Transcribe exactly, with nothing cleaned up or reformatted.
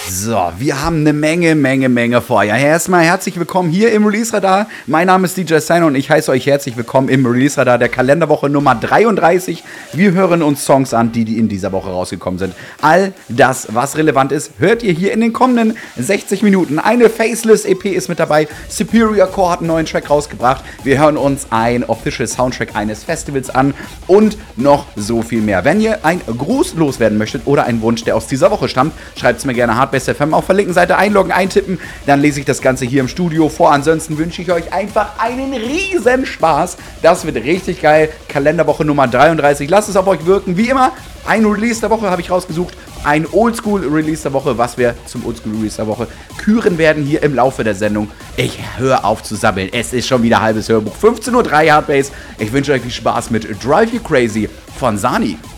So, wir haben eine Menge, Menge, Menge vor. Ja, erstmal herzlich willkommen hier im Release-Radar. Mein Name ist D J Steiner und ich heiße euch herzlich willkommen im Release-Radar der Kalenderwoche Nummer dreiunddreißig. Wir hören uns Songs an, die, die in dieser Woche rausgekommen sind. All das, was relevant ist, hört ihr hier in den kommenden sechzig Minuten. Eine Faceless-E P ist mit dabei. Superior Core hat einen neuen Track rausgebracht. Wir hören uns ein Official Soundtrack eines Festivals an und noch so viel mehr. Wenn ihr ein Gruß loswerden möchtet oder einen Wunsch, der aus dieser Woche stammt, schreibt es mir gerne Hardbase F M auf der linken Seite einloggen, eintippen, dann lese ich das Ganze hier im Studio vor. Ansonsten wünsche ich euch einfach einen riesen Spaß. Das wird richtig geil. Kalenderwoche Nummer dreiunddreißig. Lasst es auf euch wirken. Wie immer, ein Release der Woche habe ich rausgesucht. Ein Oldschool-Release der Woche, was wir zum Oldschool-Release der Woche küren werden hier im Laufe der Sendung. Ich höre auf zu sabbeln. Es ist schon wieder halbes Hörbuch. fünfzehn Uhr drei Hardbase. Ich wünsche euch viel Spaß mit Drive You Crazy von Sani.